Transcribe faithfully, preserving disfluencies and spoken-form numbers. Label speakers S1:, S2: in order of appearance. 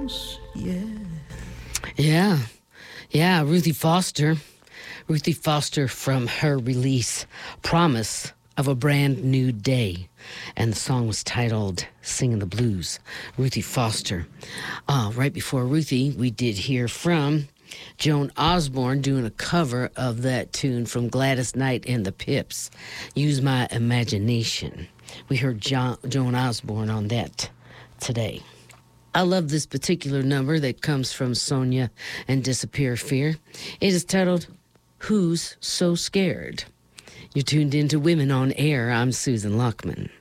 S1: Yeah.
S2: Yeah. Yeah, Ruthie Foster. Ruthie Foster from her release, Promise of a Brand New Day. And the song was titled Singing the Blues. Ruthie Foster. Uh, right before Ruthie, we did hear from Joan Osborne doing a cover of that tune from Gladys Knight and the Pips, Use My Imagination. We heard John, Joan Osborne on that today. I love this particular number that comes from Sonia and Disappear Fear. It is titled, Who's So Scared? You're tuned into Women on Air. I'm Susan Lockman.